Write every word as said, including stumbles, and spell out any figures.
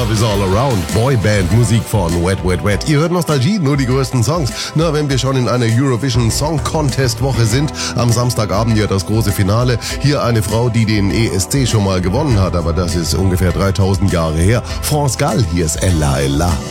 Love is all around. Boyband-Musik von Wet Wet Wet. Ihr hört Nostalgie, nur die größten Songs. Na, wenn wir schon in einer Eurovision Song Contest Woche sind, am Samstagabend ja das große Finale. Hier eine Frau, die den E S C schon mal gewonnen hat, aber das ist ungefähr dreitausend Jahre her. France Gall, hier ist Ella Ella.